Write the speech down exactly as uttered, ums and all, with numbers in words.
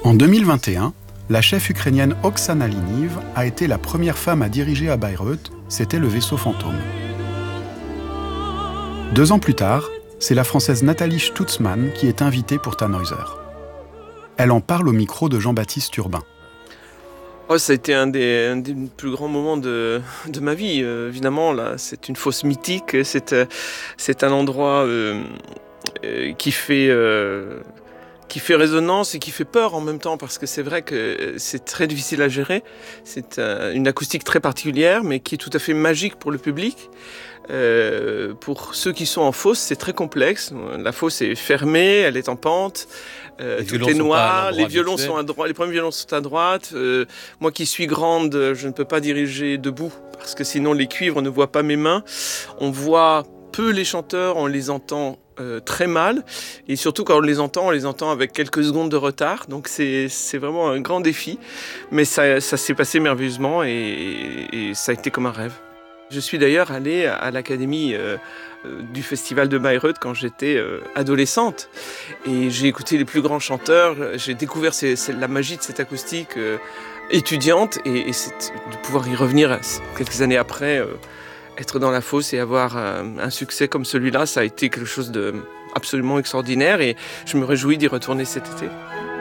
En deux mille vingt et un, la chef ukrainienne Oksana Liniv a été la première femme à diriger à Bayreuth, c'était le vaisseau fantôme. Deux ans plus tard, c'est la Française Nathalie Stutzmann qui est invitée pour Tannhäuser. Elle en parle au micro de Jean-Baptiste Urbain. Oh, ça a été un des, un des plus grands moments de, de ma vie. Euh, évidemment, là, c'est une fosse mythique. C'est, euh, c'est un endroit euh, euh, qui fait... Euh, qui fait résonance et qui fait peur en même temps, parce que c'est vrai que c'est très difficile à gérer. C'est euh, une acoustique très particulière, mais qui est tout à fait magique pour le public. Euh, pour ceux qui sont en fosse, c'est très complexe. La fosse est fermée, elle est en pente, euh, tout est noir, les violons sont à droite, les premiers violons sont à droite. Euh, moi qui suis grande, je ne peux pas diriger debout, parce que sinon les cuivres ne voient pas mes mains. On voit peu les chanteurs, on les entend Euh, très mal, et surtout quand on les entend, on les entend avec quelques secondes de retard, donc c'est, c'est vraiment un grand défi, mais ça, ça s'est passé merveilleusement et, et ça a été comme un rêve. Je suis d'ailleurs allée à l'académie euh, du festival de Bayreuth quand j'étais euh, adolescente, et j'ai écouté les plus grands chanteurs, j'ai découvert ces, ces, la magie de cette acoustique euh, étudiante, et, et c'est, de pouvoir y revenir quelques années après, euh, être dans la fosse et avoir un, un succès comme celui-là, ça a été quelque chose d'absolument extraordinaire et je me réjouis d'y retourner cet été.